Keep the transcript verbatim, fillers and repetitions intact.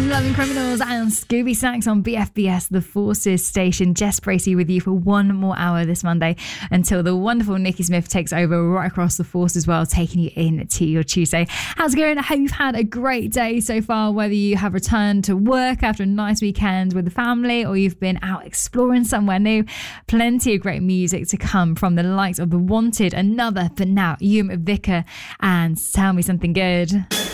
Loving Criminals and Scooby Snacks on B F B S, the Forces station. Jess Bracey with you for one more hour this Monday until the wonderful Nikki Smith takes over right across the Forces world, taking you in to your Tuesday. How's it going? I hope you've had a great day so far, whether you have returned to work after a nice weekend with the family or you've been out exploring somewhere new. Plenty of great music to come from the likes of The Wanted, Another, but now Ewan Vicker and Tell Me Something Good.